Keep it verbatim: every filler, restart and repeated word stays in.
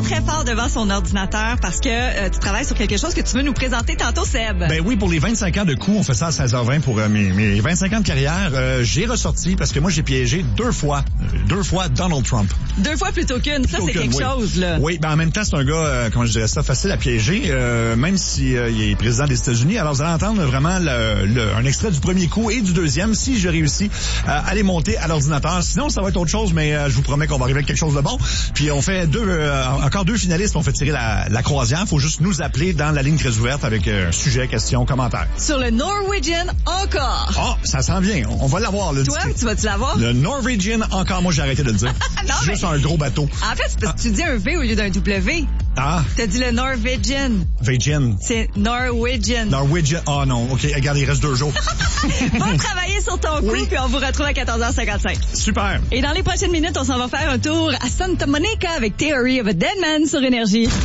très fort devant son ordinateur parce que euh, tu travailles sur quelque chose que tu veux nous présenter tantôt, Seb. Ben oui, pour les vingt-cinq ans de coup, on fait ça à seize heures vingt pour euh, mes, mes vingt-cinq ans de carrière. Euh, j'ai ressorti parce que moi, j'ai piégé deux fois, euh, deux fois Donald Trump. Deux fois plutôt qu'une. Ça, c'est quelque oui. chose, là. Oui, ben en même temps, c'est un gars, euh, comment je dirais ça, facile à piéger, euh, même si euh, il est président des États-Unis. Alors, vous allez entendre vraiment le, le, un extrait du premier coup et du deuxième, si je réussis euh, à les monter à l'ordinateur. Sinon, ça va être autre chose, mais euh, je vous promets qu'on va arriver avec quelque chose de bon. Puis on fait deux, euh, encore deux finalistes, on fait tirer la, la croisière. Faut juste nous appeler dans la ligne très ouverte avec euh, sujet, question, commentaire. Sur le Norwegian encore. Ah, oh, ça s'en vient. On va l'avoir, le Toi, tu vas-tu l'avoir? Le Norwegian encore. Moi, j'ai arrêté de le dire. non, juste mais... un gros bateau. En fait, c'est parce que tu dis un V au lieu d'un W. Ah. T'as dit le Norwegian. Norwegian. C'est Norwegian. Norwegian. Ah oh, non. OK, regarde, il reste deux jours. Va travailler sur ton coup, oui. Puis on vous retrouve à quatorze heures cinquante-cinq. Super. Et dans les prochaines minutes, on s'en va faire un tour à Santa Monica avec Theory of a Dead Man sur Énergie.